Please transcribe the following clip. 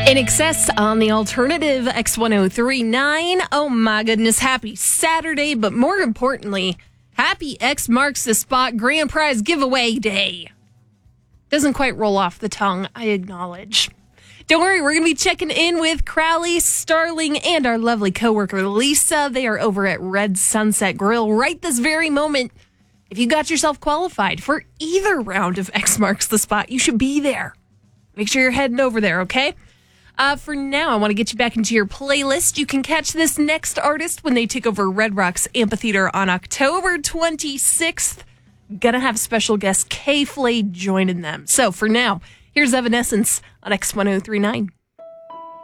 In Excess on the alternative X1039. Oh my goodness, happy Saturday, but more importantly, happy X Marks the Spot Grand Prize Giveaway Day. Doesn't quite roll off the tongue, I acknowledge. Don't worry, we're going to be checking in with Crowley, Starling, and our lovely coworker Lisa. They are over at Red Sunset Grill right this very moment. If you got yourself qualified for either round of X Marks the Spot, you should be there. Make sure you're heading over there, okay? For now, I want to get you back into your playlist. You can catch this next artist when they take over Red Rocks Amphitheater on October 26th. Gonna have special guest K-Flay joining them. So for now, here's Evanescence on X1039.